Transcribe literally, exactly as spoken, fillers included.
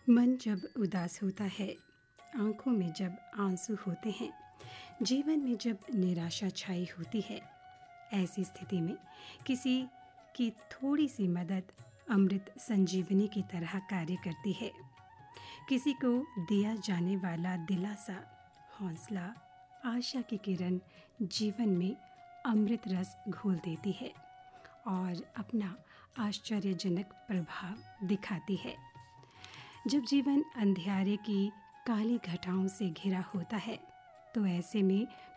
मन जब उदास होता है, आँखों में जब आंसू होते हैं, जीवन में जब निराशा छाई होती है, ऐसी स्थिति में किसी की थोड़ी सी मदद अमृत संजीवनी की तरह कार्य करती है। किसी को दिया जाने वाला दिलासा, हौसला, आशा की किरण जीवन में अमृत रस घोल देती है और अपना आश्चर्यजनक प्रभाव दिखाती है। जब जीवन अंधियारे की काली घटाओं से घिरा होता है, तो ऐसे में